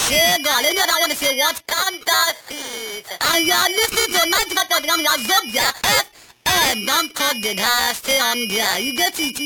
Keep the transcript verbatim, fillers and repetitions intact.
shit, girl. You know I want to say what fantasy. And you're listening to ninety-five point one Zobia F M. Don't cut the dial, stay on there. You get it?